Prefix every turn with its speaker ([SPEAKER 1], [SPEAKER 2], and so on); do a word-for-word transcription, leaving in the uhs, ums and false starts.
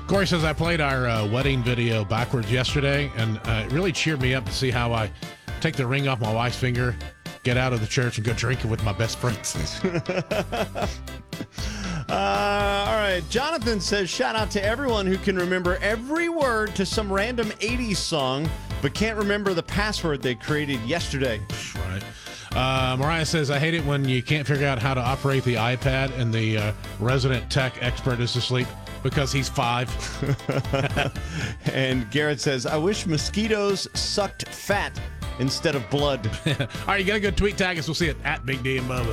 [SPEAKER 1] Corey says, I played our uh, wedding video backwards yesterday, and uh, it really cheered me up to see how I take the ring off my wife's finger, get out of the church, and go drinking with my best friends.
[SPEAKER 2] uh, all right. Jonathan says, shout out to everyone who can remember every word to some random eighties song, but can't remember the password they created yesterday.
[SPEAKER 1] Right. Uh, Mariah says, I hate it when you can't figure out how to operate the iPad and the uh, resident tech expert is asleep because he's five.
[SPEAKER 2] And Garrett says, I wish mosquitoes sucked fat instead of blood.
[SPEAKER 1] All right, you got to go tweet tag us. We'll see it at Big D and Bubba.